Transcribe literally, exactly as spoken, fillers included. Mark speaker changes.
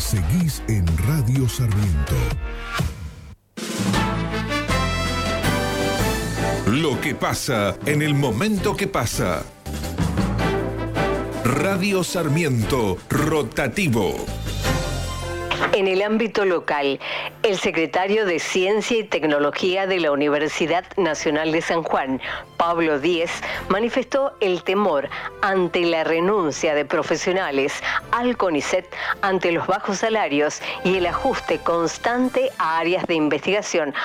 Speaker 1: Seguís en Radio Sarmiento. Lo que pasa en el momento que pasa. Radio Sarmiento Rotativo.
Speaker 2: En el ámbito local, el secretario de Ciencia y Tecnología de la Universidad Nacional de San Juan, Pablo Díez, manifestó el temor ante la renuncia de profesionales al CONICET ante los bajos salarios y el ajuste constante a áreas de investigación